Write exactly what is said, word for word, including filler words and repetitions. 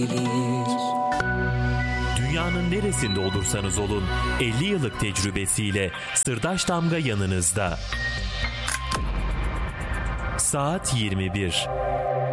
Dünyanın neresinde olursanız olun elli yıllık tecrübesiyle Sırdaş Damga yanınızda. Saat yirmi bir.